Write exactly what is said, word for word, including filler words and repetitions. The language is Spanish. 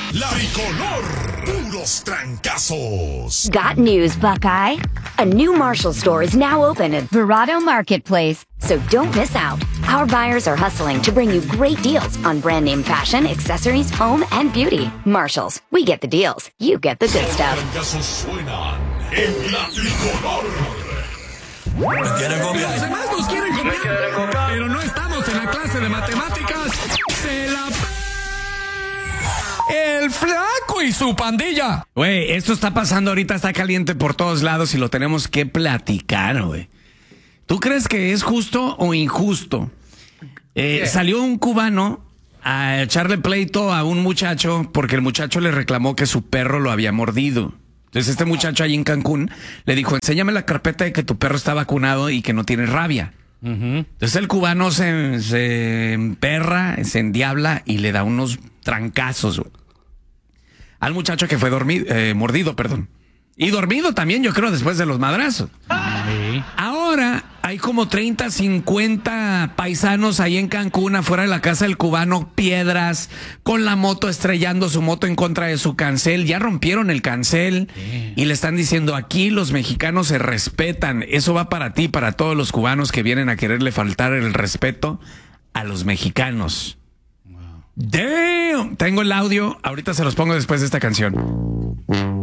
La Tricolor, puros trancazos. Got news, Buckeye. A new Marshall store is now open at Verrado Marketplace, so don't miss out. Our buyers are hustling to bring you great deals on brand name fashion, accessories, home, and beauty. Marshalls, we get the deals. You get the good stuff. Los trancazos suenan en La Tricolor. ¿Me quieren copiar? Los demás nos quieren copiar, pero no estamos en la clase de matemáticas. Se la... El Flaco y su pandilla. Güey, esto está pasando ahorita, está caliente por todos lados y lo tenemos que platicar, güey. ¿Tú crees que es justo o injusto? Eh, salió un cubano a echarle pleito a un muchacho porque el muchacho le reclamó que su perro lo había mordido. Entonces este muchacho allí en Cancún le dijo, enséñame la carpeta de que tu perro está vacunado y que no tiene rabia. Uh-huh. Entonces el cubano se, se emperra, se endiabla y le da unos trancazos, güey, al muchacho que fue dormido, eh, mordido, perdón. Y dormido también, yo creo, después de los madrazos. Sí. Ahora hay como treinta, cincuenta paisanos ahí en Cancún, afuera de la casa del cubano, piedras, con la moto estrellando su moto en contra de su cancel. Ya rompieron el cancel sí. Y le están diciendo, aquí los mexicanos se respetan. Eso va para ti, para todos los cubanos que vienen a quererle faltar el respeto a los mexicanos. Damn, tengo el audio, ahorita se los pongo después de esta canción.